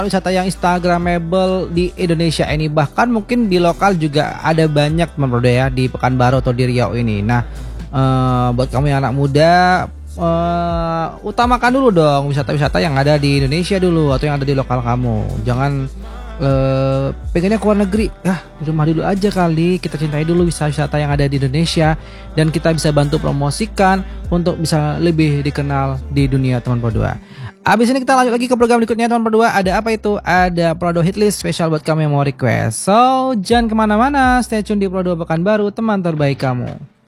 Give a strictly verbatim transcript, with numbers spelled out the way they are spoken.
wisata yang instagramable di Indonesia ini. Bahkan mungkin di lokal juga ada banyak teman Bro ya di Pekanbaru atau di Riau ini. Nah, uh, buat kamu yang anak muda, uh, utamakan dulu dong wisata-wisata yang ada di Indonesia dulu atau yang ada di lokal kamu. Jangan uh, pengennya ke luar negeri, ah di rumah dulu aja kali. Kita cintai dulu wisata-wisata yang ada di Indonesia dan kita bisa bantu promosikan untuk bisa lebih dikenal di dunia teman berdua. Abis ini kita lanjut lagi ke program berikutnya teman berdua. Ada apa itu? Ada Prodo Hitlist spesial buat kamu yang mau request. So jangan kemana-mana, stay tune di Prodo Pekanbaru, teman terbaik kamu.